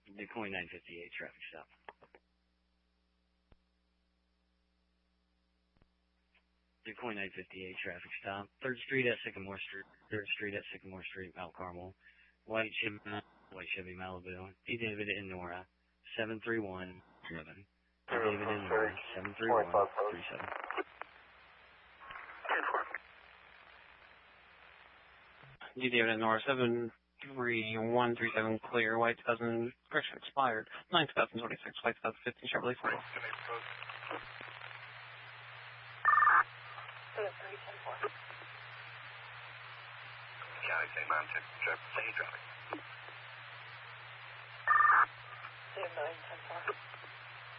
DuQuoin 958 traffic stop. DuQuoin 958 traffic stop. 3rd Street at Sycamore Street. 3rd Street at Sycamore Street, Mount Carmel. White Chevy Malibu. D. David and Nora. 731 driven. D. David and Nora. 73137. D. David and Nora, 73137 clear, white 2000, correction expired, 9/2026, white 2015 Chevrolet Ford. County St. Mountain, say traffic. 910